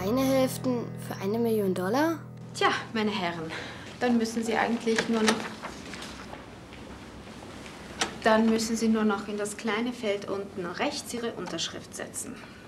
Schweinehälften für $1 Million? Tja, meine Herren, dann müssen Sie eigentlich nur noch... Dann müssen Sie nur noch in das kleine Feld unten rechts Ihre Unterschrift setzen.